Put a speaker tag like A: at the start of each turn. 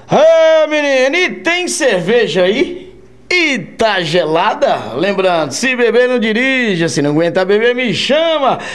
A: Ah, menino, e tem cerveja aí? E tá gelada? Lembrando, se beber não dirija, se não aguentar beber me chama.